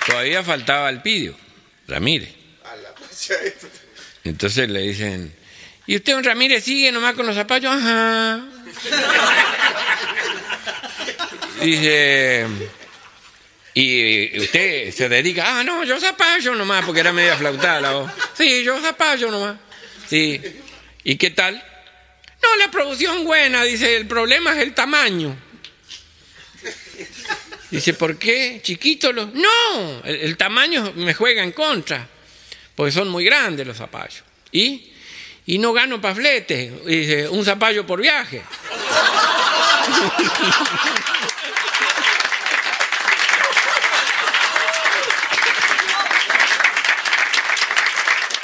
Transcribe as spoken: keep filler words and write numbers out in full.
Todavía faltaba Alpidio Ramírez. Entonces le dicen, ¿y usted, don Ramírez, sigue nomás con los zapallos? Ajá. Dice, ¿y usted se dedica? Ah, no, yo zapallo nomás, porque era media flautada la voz. Sí, yo zapallo nomás. Sí. ¿Y qué tal? No, la producción buena, dice, el problema es el tamaño. Dice, ¿por qué? ¿Chiquitos los...? No, el, el tamaño me juega en contra, porque son muy grandes los zapallos. ¿Y? Y no gano pa' flete, dice, un zapallo por viaje.